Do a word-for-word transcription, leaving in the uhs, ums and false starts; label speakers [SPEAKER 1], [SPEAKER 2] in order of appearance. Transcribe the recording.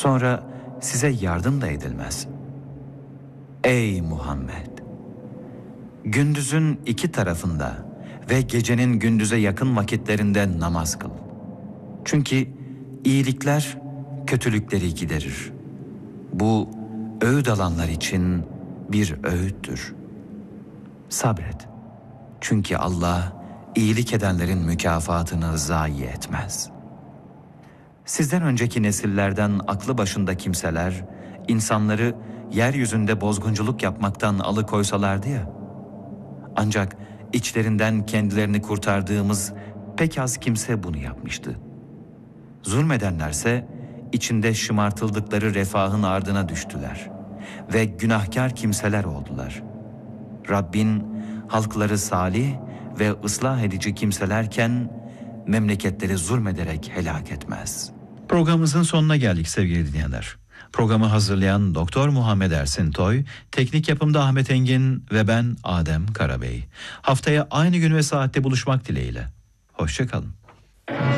[SPEAKER 1] Sonra size yardım da edilmez. Ey Muhammed! Gündüzün iki tarafında ve gecenin gündüze yakın vakitlerinde namaz kıl. Çünkü iyilikler kötülükleri giderir. Bu öğüt alanlar için bir öğüttür. Sabret. Çünkü Allah iyilik edenlerin mükafatını zayi etmez. Sizden önceki nesillerden aklı başında kimseler insanları yeryüzünde bozgunculuk yapmaktan alıkoysalardı ya. Ancak içlerinden kendilerini kurtardığımız pek az kimse bunu yapmıştı. Zulmedenlerse içinde şımartıldıkları refahın ardına düştüler ve günahkar kimseler oldular. Rabbin halkları salih ve ıslah edici kimselerken memleketleri zulmederek helak etmez.
[SPEAKER 2] Programımızın sonuna geldik sevgili dinleyenler. Programı hazırlayan Doktor Muhammed Ersin Toy, teknik yapımda Ahmet Engin ve ben Adem Karabey. Haftaya aynı gün ve saatte buluşmak dileğiyle. Hoşça kalın.